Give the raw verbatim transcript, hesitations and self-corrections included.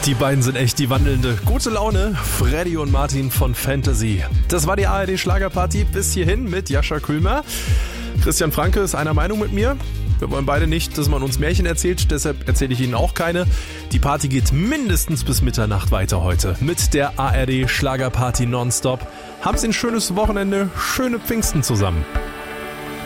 Die beiden sind echt die wandelnde gute Laune. Freddy und Martin von Fantasy. Das war die A R D Schlagerparty bis hierhin mit Jascha Krümer. Christian Franke ist einer Meinung mit mir. Wir wollen beide nicht, dass man uns Märchen erzählt, deshalb erzähle ich Ihnen auch keine. Die Party geht mindestens bis Mitternacht weiter heute mit der A R D Schlagerparty nonstop. Haben Sie ein schönes Wochenende, schöne Pfingsten zusammen.